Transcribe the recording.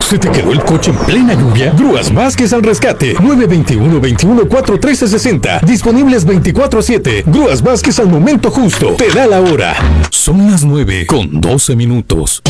¿Se te quedó el coche en plena lluvia? Grúas Vázquez al rescate. 921-413-60. Disponibles 24/7. Grúas Vázquez al momento justo. Te da la hora. Son las 9:12.